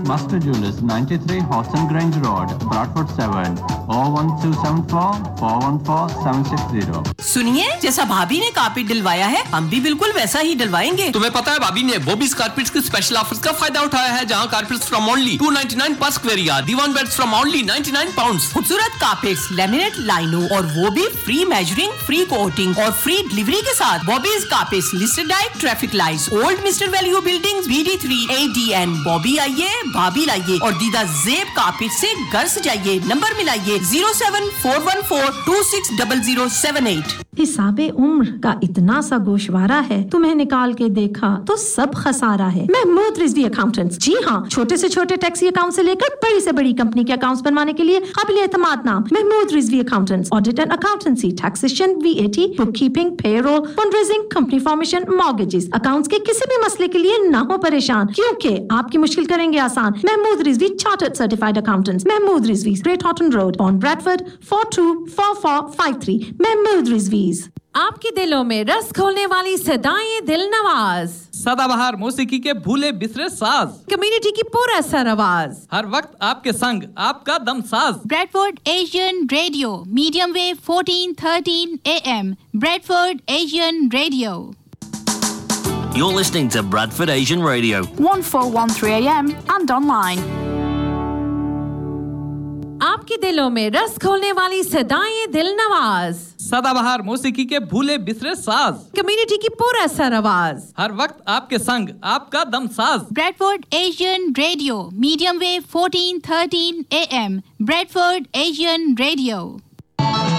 Master Jewelers, 93 Hoston Grange Road, Bradford 7, 01274414760. सुनिए, जैसा भाभी ने कारपेट डलवाया है, हम भी बिल्कुल वैसा ही डलवाएंगे. तुम्हें पता है भाभी ने बॉबीज कारपेट्स के स्पेशल ऑफर्स का फायदा उठाया है, जहां कारपेट्स फ्रॉम ओनली 299 पर square yard, Diwan beds from only 99 pounds. खूबसूरत कारपेट्स, लैमिनेट लाइनों और वो भी फ्री मेजरिंग, फ्री कोटिंग और फ्री डिलीवरी के साथ. Bobby's carpets listed diet traffic lights, old mister value buildings, BD3 ADN. Bobby आइए, भाभी लाइए और दीदा ज़ेब कारपेट से घर सजाइए. नंबर मिलाइए 07414260078. हिसाबे उम्र का इतना सा गोशवारा है, तुम्हें निकाल के देखा तो सब खसारा है. महमूद रिजवी अकाउंटेंट्स, जी हाँ, छोटे से छोटे टैक्सी अकाउंट से लेकर बड़ी से बड़ी कंपनी के अकाउंट्स बनवाने के लिए काबिल एतमाद नाम Mahmood Rizvi accountants. Audit and accountancy, taxation, VAT, bookkeeping, payroll, fundraising, company formation, mortgages, accounts के किसी भी मसले के लिए ना हो परेशान, क्योंकि आपकी मुश्किल करेंगे आसान. Mahmood Rizvi chartered certified accountants, Mahmood Rizvi, great Horton road, on Bradford 424453. Mahmood Rizvi. आपके दिलों में रस खोलने वाली सदाएं दिल नवाज, सदाबहार मौसीकी के भूले बिसरे साज, कम्युनिटी की पूरा सर आवाज, हर वक्त आपके संग आपका दम साज. Bradford Asian radio, medium wave 1413 AM. Bradford Asian Radio. You're listening to Bradford Asian Radio, 1413 AM and online. आपके दिलों में रस खोलने वाली सदाएं दिल नवाज, सदाबहार मौसीकी के भूले बिसरे साज, कम्युनिटी की पूरा सर आवाज, हर वक्त आपके संग आपका दम साज. Bradford Asian Radio, medium wave 1413 AM. Bradford Asian Radio.